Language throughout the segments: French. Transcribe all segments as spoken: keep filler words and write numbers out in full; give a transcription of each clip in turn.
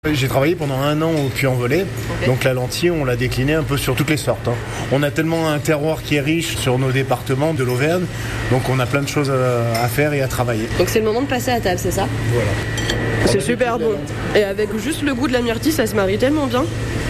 J'ai travaillé pendant un an au Puy-en-Velay, okay. Donc la lentille, on l'a déclinée un peu sur toutes les sortes. Hein. On a tellement un terroir qui est riche sur nos départements de l'Auvergne, donc on a plein de choses à, à faire et à travailler. Donc c'est le moment de passer à table, c'est ça? Voilà. C'est super bon. Et avec juste le goût de la myrtille, ça se marie tellement bien.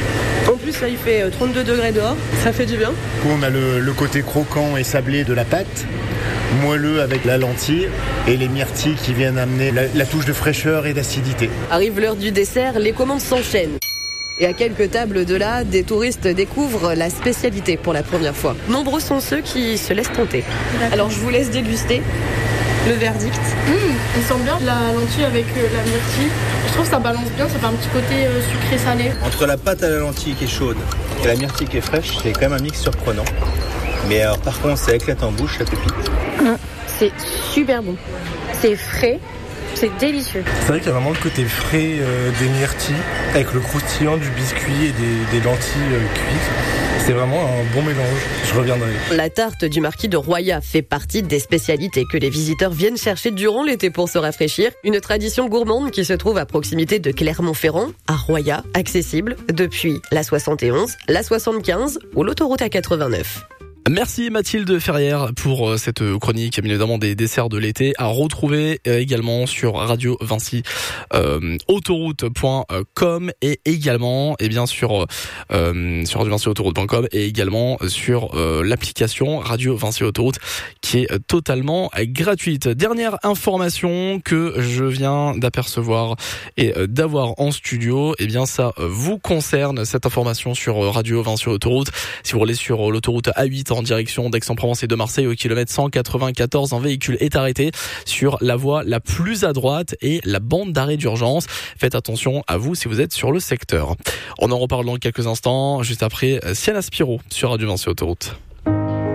En plus, là, il fait trente-deux degrés dehors, ça fait du bien. Du coup, on a le, le côté croquant et sablé de la pâte, moelleux avec la lentille et les myrtilles qui viennent amener la, la touche de fraîcheur et d'acidité. Arrive l'heure du dessert, les commandes s'enchaînent. Et à quelques tables de là, des touristes découvrent la spécialité pour la première fois. Nombreux sont ceux qui se laissent tenter. D'accord. Alors je vous laisse déguster le verdict. Mmh, il sent bien la lentille avec euh, la myrtille. Je trouve que ça balance bien, ça fait un petit côté euh, sucré-salé. Entre la pâte à la lentille qui est chaude et la myrtille qui est fraîche, c'est quand même un mix surprenant. Mais alors, par contre, ça éclate en bouche, ça pépite. Mmh, c'est super bon. C'est frais. C'est délicieux. C'est vrai qu'il y a vraiment le côté frais euh, des myrtilles avec le croustillant du biscuit et des, des lentilles euh, cuites. C'est vraiment un bon mélange. Je reviendrai. La tarte du marquis de Royat fait partie des spécialités que les visiteurs viennent chercher durant l'été pour se rafraîchir. Une tradition gourmande qui se trouve à proximité de Clermont-Ferrand, à Royat, accessible depuis la soixante et onze, la soixante-quinze ou l'autoroute A quatre-vingt-neuf. Merci Mathilde Ferrière pour cette chronique, évidemment des desserts de l'été, à retrouver également sur Radio Vinci euh, autoroute point com et également et bien sur euh, sur radio vinci autoroute point com et également sur euh, l'application Radio Vinci Autoroute qui est totalement gratuite. Dernière information que je viens d'apercevoir et d'avoir en studio, et bien ça vous concerne, cette information sur Radio Vinci Autoroute. Si vous roulez sur l'autoroute A huit en direction d'Aix-en-Provence et de Marseille au kilomètre cent quatre-vingt-quatorze, un véhicule est arrêté sur la voie la plus à droite et la bande d'arrêt d'urgence. Faites attention à vous si vous êtes sur le secteur. On en reparle dans quelques instants, juste après Siana Spiro sur Radio Vinci Autoroute.